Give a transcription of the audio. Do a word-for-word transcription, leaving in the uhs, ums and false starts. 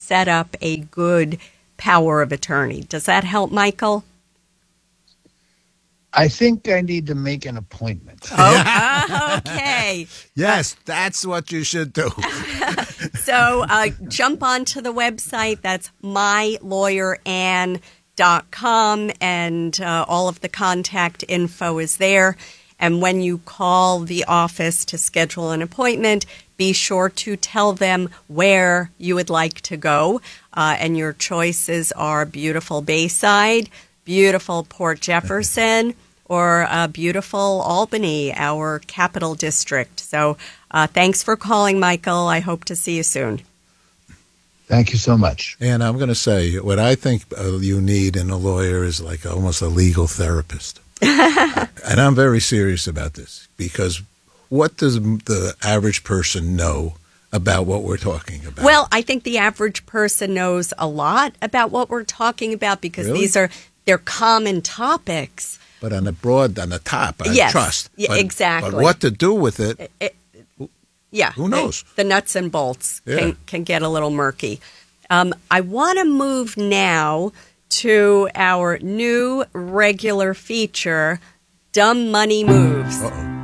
set up a good power of attorney. Does that help, Michael? I think I need to make an appointment. Oh, okay. Yes, that's what you should do. So uh, jump onto the website. That's my lawyer ann dot com, and uh, all of the contact info is there. And when you call the office to schedule an appointment, be sure to tell them where you would like to go. Uh, and your choices are beautiful Bayside, beautiful Port Jefferson, or uh, beautiful Albany, our capital district. So uh, thanks for calling, Michael. I hope to see you soon. Thank you so much. And I'm going to say, what I think uh, you need in a lawyer is like almost a legal therapist. And I'm very serious about this, because what does the average person know about what we're talking about? Well, I think the average person knows a lot about what we're talking about, because Really? these are they're common topics. But on the broad, on the top, I Yes, trust. yeah, But- exactly. But what to do with it, It, yeah. Who knows? The, the nuts and bolts Yeah. can, can get a little murky. Um, I want to move now to our new regular feature, Dumb Money Moves. uh-oh.